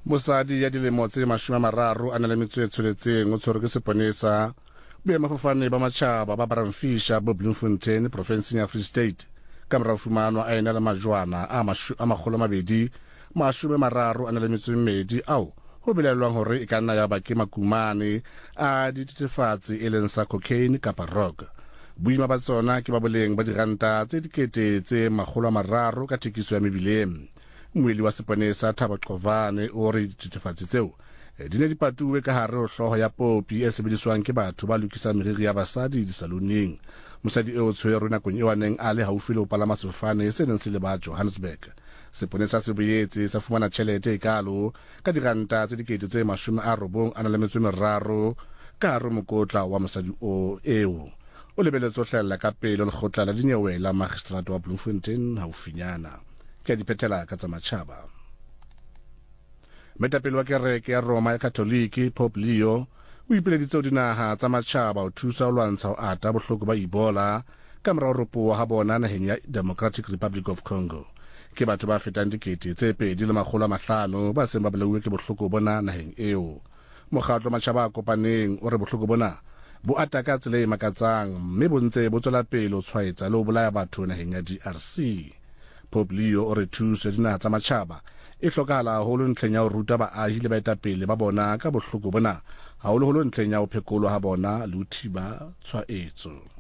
Mosadi ya dilemo tse 30 a na le metswetsweletseng o tshwerwe ke seponesa boemafofane ba matjhaba ba Braamfisher bo Bloemfontein provinseng ya Free State ka mora fumanwa a ena le majwana a 230 a na le metswedi ao ho belelwang hore e ka nna ya ba ke makumane a dithethefatsi e leng sa cocaine kapa rock. Boima ba tsona ke ba boleng ba diranta tse dikete tse 300 ka thekiso ya mebileng. Moeli wa seponesa Thabo Qovane o re dithethefatsi tseo di ne di patuwe ka hare ho hloho ya popi e sebediswang ke batho ba lokisang meriri ya basadi disaloneng. Mosadi eo tshwerwe nakong eo a neng a le haufi le ho palama sefofane se neng se le ba Johannesburg. Seponesa se boetse sa fumana tjhelete e kalo ka diranta tse dikete tse 93 ka hare mokotla wa mosadi eo o lebeletse ho hlahella ka pele lekgotla la dinyewe la magistrate wa Bloemfontein haufinyana ke di phethela ka tsa matjhaba. Metapele wa kereke ya Roma ya Katoliki Pope Leo o ipeleditse dinaha tsa matjhaba ho thusa ho lwantsha ho ata bohloko ba Ebola ka mora ho ropoha ha bona naheng ya Democratic Republic of Congo. Ke batho ba fetang dikete tse 2.5 ba seng ba bolauwe ke bohloko bona naheng eo. Mokgatlo matjhaba a kopaneng o re bohloko bona bo ataka tsela e makatsang mme bo ntse bo tswela pele ho tshwaetsa le ho bolaya batho naheng ya DRC. Pope Leo o re thuso dinaha tsa matjhaba e hlokahala haholo ntlheng ya ho ruta baahi le baetapele ba bona ka bohloko bona haholo ntlheng ya ho phekolwa ha bona le ho thiba tshwaetso.